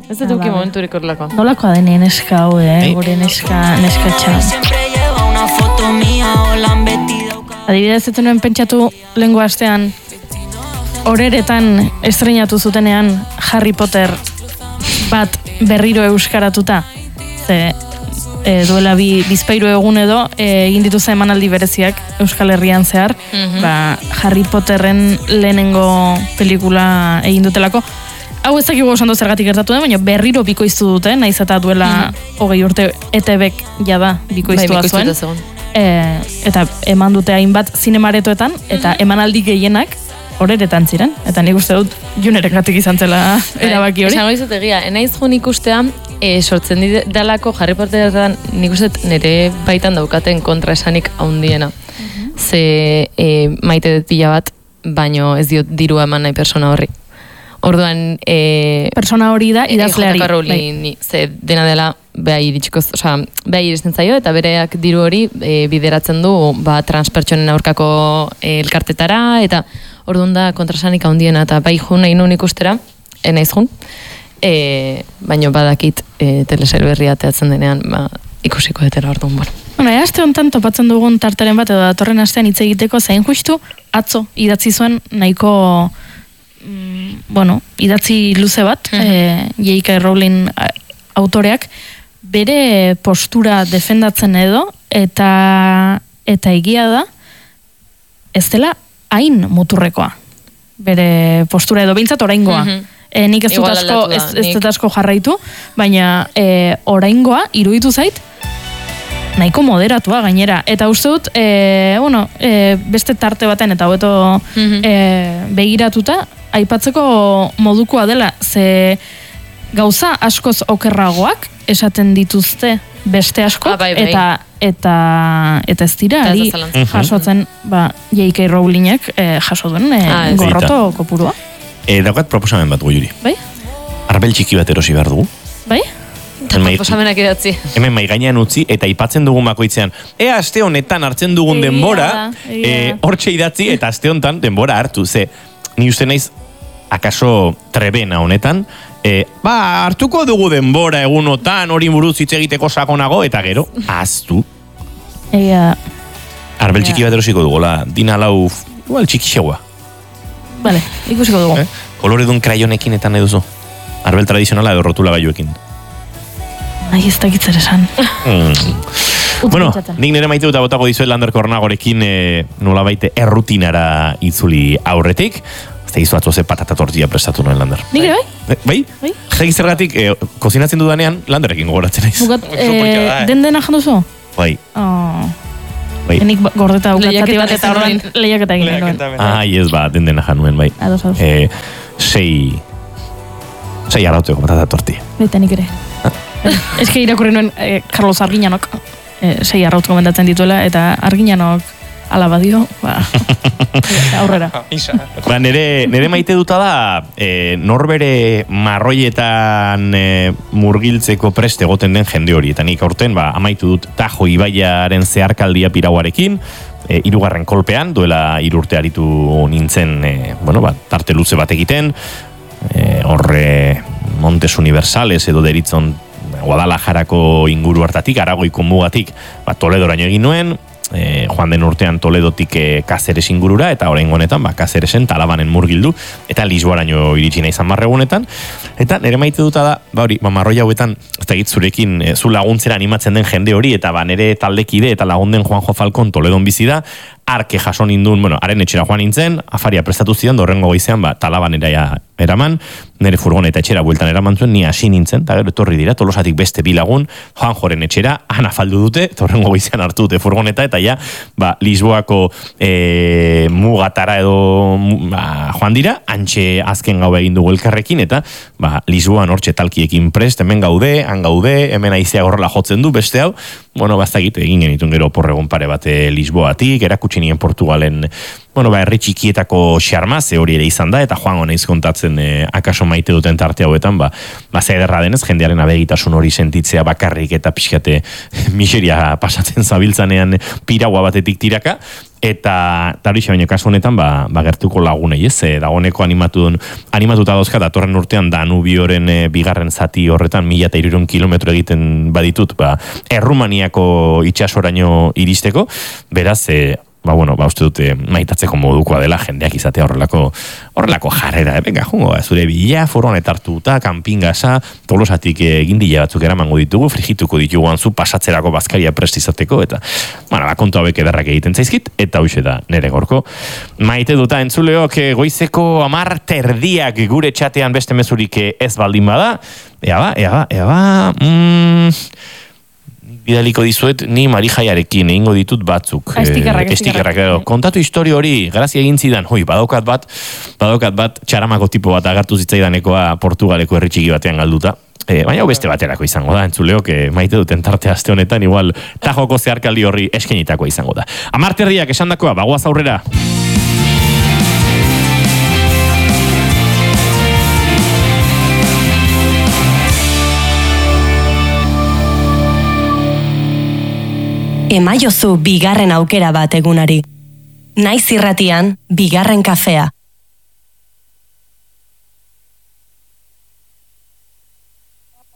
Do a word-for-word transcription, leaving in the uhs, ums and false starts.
Ez dut duki momenturik horrelako. Nolakoa den neska hau, eh? Gure neska, neska txan. Adibidez, ez nuen pentsatu lengo astean horeretan estreinatu zutenean Harry Potter bat berriro euskaratuta. Ze e, duela bi, bizpairu egun edo e, egin dituza emanaldi bereziak Euskal Herrian zehar, mm-hmm. ba, Harry Potterren lehenengo pelikula egin dutelako. Hau ez dakigu oso ondo zergatik gertatu den, baina berriro bikoiztu dute, naiz eta duela mm-hmm. hogei urte E T Bek jada bikoiztua bai, zuen. E, eta eman dute hainbat zinemaretoetan, eta mm-hmm. emanaldi gehienak horeretan ziren, eta nik uste dut junerekatik izan zela erabaki hori. Esango izut egia, enaiz jun ikustea, e, sortzen didalako Harry Potterretan nik uste nire baitan daukaten kontraesanik haundiena. Mm-hmm. Ze e, maite dut pila bat, baino ez diot dirua eman nahi persona horri. Orduan... E, persona hori da idazleari. E, bai. Ze dena dela behar iritsikoz, oza, behar iristen zaio, eta bereak diru hori e, bideratzen du ba, transpertsonen aurkako e, elkartetara, eta orduan da kontrasanik handiena, eta bai jun nahi nun ikustera, enaiz jun, e, baino badakit e, telesail berria teatzen denean, ba, ikusiko detera orduan, bueno. Bueno, aste honetan topatzen dugun tartaren bat, edo datorren astean hitz egiteko zain justu, atzo idatzi zuen nahiko... bueno, idatzi luze bat, uh-huh. e, J K Rowling autoreak, bere postura defendatzen edo, eta eta egia da, ez dela hain muturrekoa. Bere postura edo bintzat oraingoa. Uh-huh. E, nik ez dut asko, ez, ez dut asko jarraitu, baina e, oraingoa iruditu zait, nahiko moderatua gainera. Eta uste dut, e, bueno, e, beste tarte baten, eta hobeto uh-huh. e, begiratuta, aipatzeko modukoa dela, ze gauza askoz okerragoak esaten dituzte beste asko, ah, bai, bai. eta eta eta ez dira ari jasotzen ba, J K Rowlingek e, jaso duen e, ah, gorroto kopurua. E, daukat proposamen bat goiuri. Bai? Arbel txiki bat erosi behar dugu. Bai? Eta proposamenak idatzi. Hemen mai gainean utzi, eta aipatzen dugun bakoitzean, ea aste honetan hartzen dugun Egia, denbora, egia. e, hortxe idatzi, eta aste honetan denbora hartu, ze, ni uste naiz, akaso trebena honetan, e, ba, hartuko dugu denbora egunotan, hori buruz hitz egiteko sakonago, eta gero, aztu. Egia. Arbel txiki bat erosiko dugola, dina lau, igual txiki xegoa. Vale, ikusiko dugu. Eh? Kolore dun kraionekin eta nahi duzu. Arbel tradizionala edo rotula gaiuekin. Nahi ez dakitzer esan. Mm. Bueno, nik nire maite dut botako dizuet Lander Kornagorekin e, nola baite errutinara itzuli aurretik. Azte gizu atzo ze patata tortilla prestatu nuen Lander. Nik ere bai? Bai? Bai? Zegi zergatik, e, kozinatzen dudanean Landerekin gogoratzen naiz. Bukat, e, den dena janduzu? Bai. Oh. Bai. Enik gordeta bukatzati bat eta horren lehiaketa egin nuen. Ai, ez ba, den dena januen, bai. Ados, ados. E, sei... Sei arauteko patata tortilla. Baita nik ere. Ez que irakurri nuen eh, Carlos Arginanok eh, sei arraut komendatzen dituela, eta Arginanok alaba dio, ba, aurrera. Ba, nere, nere maite duta da, e, norbere marroietan e, murgiltzeko preste egoten den jende hori. Eta nik aurten, ba, amaitu dut Tajo Ibaiaren zeharkaldia pirauarekin, e, irugarren kolpean, duela irurte aritu nintzen, e, bueno, ba, tarte luze bat egiten, e, horre Montes Universales edo deritzon Guadalajarako inguru hartatik, Aragoiko mugatik, ba, Toledoraino egin nuen, e, joan den urtean Toledotik e, Kazeres ingurura, eta orain honetan, ba, Kazeresen Talabanen murgildu, eta Lisboaraino iritsi nahi izan marregunetan, eta nire maite duta da, ba hori, ba, marroi hauetan, ez da zurekin, e, zu laguntzera animatzen den jende hori, eta ba, nire taldekide, eta lagunden Juanjo Falcon Toledon bizi da, arke jaso nindun, bueno, haren etxera joan nintzen, afaria prestatu zidan, dorrengo goizean, ba, Talabanera ja eraman, nire furgoneta etxera bueltan eraman zuen, ni hasi nintzen, eta gero etorri dira, Tolosatik beste bilagun, Juanjoren etxera, han afaldu dute, dorrengo goizean hartu dute furgoneta, eta ja, ba, Lisboako e, mugatara edo ba, joan dira, antxe azken gau egin dugu elkarrekin, eta ba, Lisboan hortxe talkiekin prest, hemen gaude, han gaude, hemen aizea horrela jotzen du, beste hau, bueno, bazta egite egin genitun gero porregun pare bate Lisboatik, erakutsi erakutsi nien Portugalen, bueno, ba, herri txikietako xarma, ze hori ere izan da, eta joan honeiz kontatzen e, akaso maite duten tarte hauetan, ba, ba zederra denez, jendearen abegitasun hori sentitzea bakarrik eta pixkate miseria pasatzen zabiltzanean piraua batetik tiraka, eta horixe baino kasu honetan ba, ba gertuko lagunei, ez? E, dagoeneko animatu animatuta dauzka datorren urtean Danubioren e, bigarren zati horretan mila eta hirurehun kilometro egiten baditut, ba Errumaniako itsasoraino iristeko, beraz e, ba, bueno, ba, uste dute maitatzeko modukoa dela jendeak izatea horrelako horrelako jarrera, eh? Venga, jungo, zure bila, furgonet hartuta, kanpingasa, tolosatik egindile batzuk eramango ditugu, frigituko ditugu antzu, pasatzerako bazkaria prest izateko, eta, bueno, ba, kontu hauek ederrak egiten zaizkit, eta hoxe da nere gorko. Maite duta entzuleok goizeko amar terdiak gure txatean beste mezurik ez baldin bada, ea ba, ea ba, ea ba, mm, bidaliko dizuet, ni Marijaiarekin egingo ditut batzuk. Estikerrak, estikerrak. Kontatu histori hori, grazia egin zidan, hoi, badaukat bat, badaukat bat, txaramako tipo bat agartu zitzaidanekoa Portugaleko herri txiki batean galduta. E, baina hau beste baterako izango da, entzuleok, e, maite duten tarte aste honetan, igual, tajoko zeharkaldi horri eskenitakoa izango da. Amarterdiak esandakoa, bagoaz aurrera. Emaiozu bigarren aukera bat egunari. Naiz irratian, bigarren kafea.